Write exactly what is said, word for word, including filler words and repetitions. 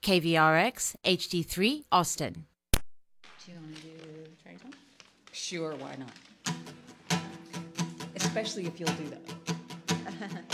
K V R X H D three Austin. Do you want to do triangle? Sure, why not? Especially if you'll do that.